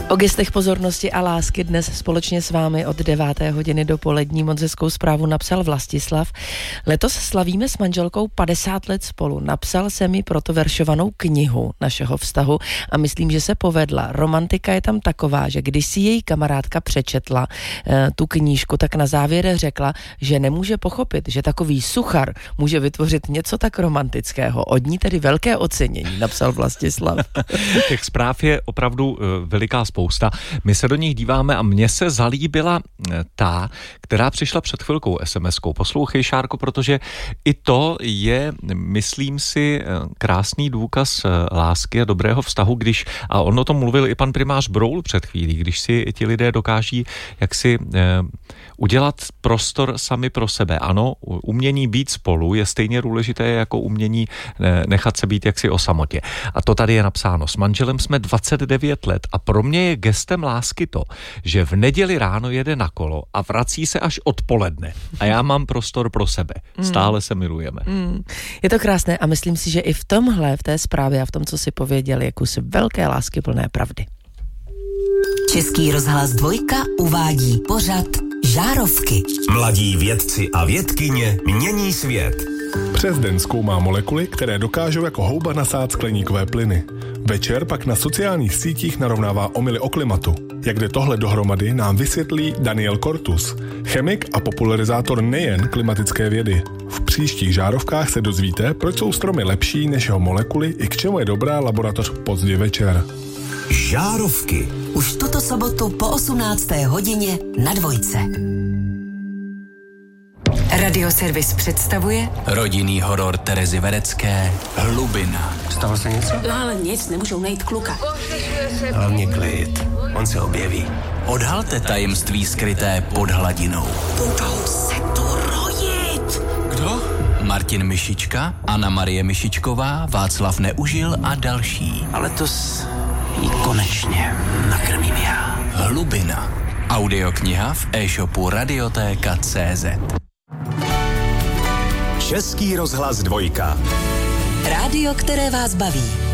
O gestech pozornosti a lásky dnes společně s vámi od 9. hodiny do polední moc hezkou zprávu napsal Vlastislav. Letos slavíme s manželkou 50 let spolu. Napsal se mi proto veršovanou knihu našeho vztahu a myslím, že se povedla. Romantika je tam taková, že když si její kamarádka přečetla tu knížku, tak na závěr řekla, že nemůže pochopit, že takový suchar může vytvořit něco tak romantického. Od ní tedy velké ocenění, napsal Vlastislav. Těch zpráv je opravdu veliká spousta. My se do nich díváme a mně se zalíbila ta, která přišla před chvilkou SMS-kou. Poslouchej, Šárko, protože i to je, myslím si, krásný důkaz lásky a dobrého vztahu, když, a on o tom mluvil i pan primář Broul před chvílí, když si ti lidé dokáží jaksi udělat prostor sami pro sebe. Ano, umění být spolu je stejně důležité jako umění nechat se být jaksi o samotě. A to tady je napsáno. S manželem jsme 29 let a pro mě je gestem lásky to, že v neděli ráno jede na kolo a vrací se až odpoledne. A já mám prostor pro sebe. Stále se milujeme. Je to krásné a myslím si, že i v tomhle, v té zprávě a v tom, co si pověděli, je kus velké lásky plné pravdy. Český rozhlas 2 uvádí pořad Žárovky. Mladí vědci a vědkyně mění svět. Přes den zkoumá molekuly, které dokážou jako houba nasát skleníkové plyny. Večer pak na sociálních sítích narovnává omyly o klimatu. Jak jde tohle dohromady, nám vysvětlí Daniel Kortus, chemik a popularizátor nejen klimatické vědy. V příštích Žárovkách se dozvíte, proč jsou stromy lepší než jeho molekuly i k čemu je dobrá laboratoř pozdě večer. Žárovky. Už tuto sobotu po 18. hodině na 2. Radioservis představuje rodinný horor Terezy Verecké Hlubina. Stalo se něco? No ale nic, nemůžou najít kluka. Hlavně klid, on se objeví. Odhalte tajemství skryté pod hladinou. Budou se tu rojit. Kdo? Martin Myšička, Anna Marie Myšičková, Václav Neužil a další. Ale to jí konečně nakrmím já. Hlubina. Audiokniha v e-shopu Radiotéka.cz. Český rozhlas 2. rádio, které vás baví.